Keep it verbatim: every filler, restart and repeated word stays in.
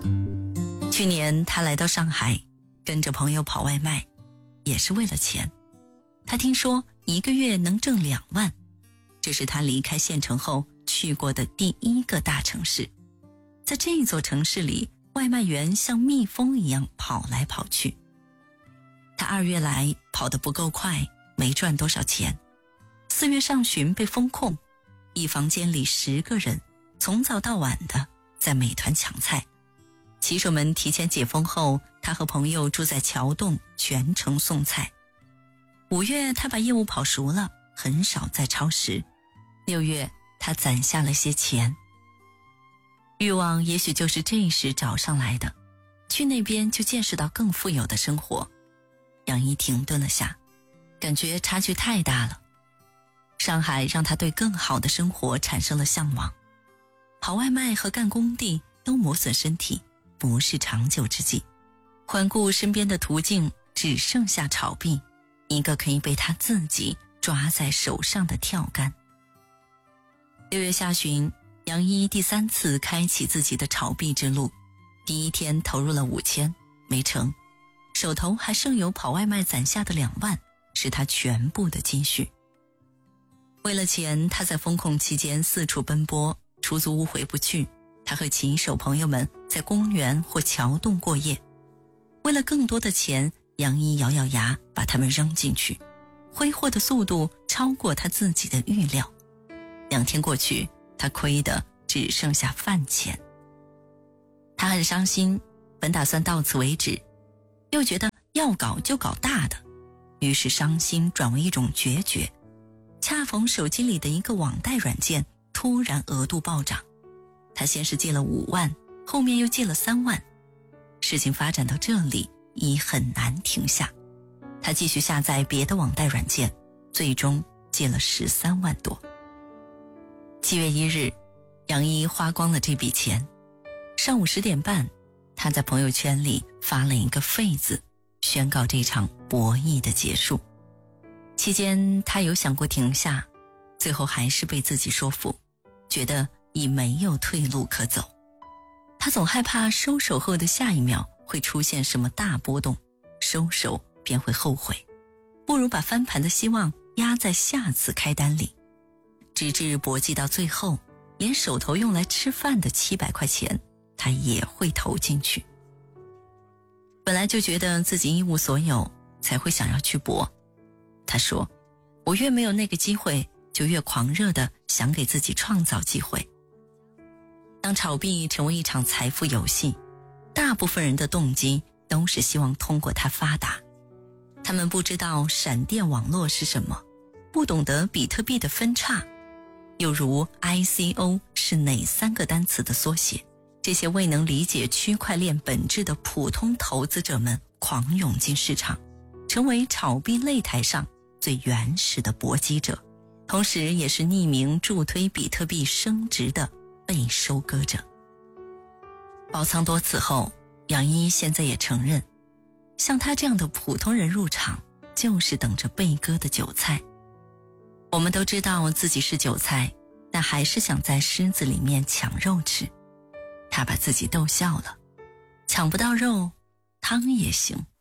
去年他来到上海，跟着朋友跑外卖，也是为了钱。他听说一个月能挣两万，这是他离开县城后去过的第一个大城市。在这座城市里，外卖员像蜜蜂一样跑来跑去。他二月来跑得不够快，没赚多少钱。四月上旬被封控，一房间里十个人，从早到晚的在美团抢菜。骑手们提前解封后，他和朋友住在桥洞，全程送菜。五月他把业务跑熟了，很少在超时。六月他攒下了些钱。欲望也许就是这时找上来的，去那边就见识到更富有的生活。杨一停顿了下，感觉差距太大了。上海让他对更好的生活产生了向往。跑外卖和干工地都磨损身体，不是长久之计。环顾身边的途径，只剩下炒币，一个可以被他自己抓在手上的跳杆。六月下旬，杨一第三次开启自己的炒币之路。第一天投入了五千，没成，手头还剩有跑外卖攒下的两万，是他全部的积蓄。为了钱，他在封控期间四处奔波，出租屋回不去，他和骑手朋友们在公园或桥洞过夜。为了更多的钱，杨一咬咬牙把他们扔进去，挥霍的速度超过他自己的预料。两天过去，他亏的只剩下饭钱。他很伤心，本打算到此为止，又觉得要搞就搞大的，于是伤心转为一种决绝。恰逢手机里的一个网贷软件突然额度暴涨，他先是借了五万，后面又借了三万。事情发展到这里已很难停下，他继续下载别的网贷软件，最终借了十三万多。七月一日，杨一花光了这笔钱。上午十点半，他在朋友圈里发了一个废字，宣告这场博弈的结束。期间他有想过停下，最后还是被自己说服，觉得已没有退路可走。他总害怕收手后的下一秒会出现什么大波动，收手便会后悔，不如把翻盘的希望压在下次开单里。直至搏击到最后，连手头用来吃饭的七百块钱他也会投进去。本来就觉得自己一无所有，才会想要去搏。他说，我越没有那个机会，就越狂热的想给自己创造机会。当炒币成为一场财富游戏，大部分人的动机都是希望通过它发达。他们不知道闪电网络是什么，不懂得比特币的分叉，又如 I C O 是哪三个单词的缩写。这些未能理解区块链本质的普通投资者们狂涌进市场，成为炒币擂台上最原始的搏击者，同时也是匿名助推比特币升值的被收割者。爆仓多次后，杨一现在也承认，像他这样的普通人入场，就是等着被割的韭菜。我们都知道自己是韭菜，但还是想在狮子里面抢肉吃。他把自己逗笑了，抢不到肉，汤也行。